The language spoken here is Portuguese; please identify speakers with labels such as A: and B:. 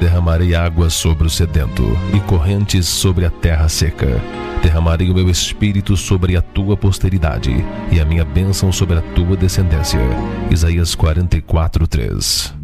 A: derramarei água sobre o sedento e correntes sobre a terra seca. Derramarei o meu espírito sobre a tua posteridade e a minha bênção sobre a tua descendência. Isaías 44:3.